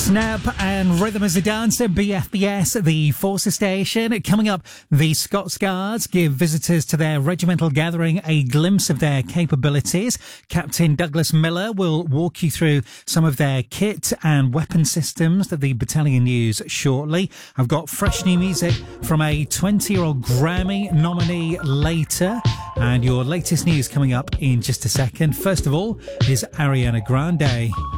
Snap and Rhythm as a Dancer, BFBS, the Forces Station. Coming up, the Scots Guards give visitors to their regimental gathering a glimpse of their capabilities. Captain Douglas Miller will walk you through some of their kit and weapon systems that the battalion use shortly. I've got fresh new music from a 20-year-old Grammy nominee later, and your latest news coming up in just a second. First of all is Ariana Grande.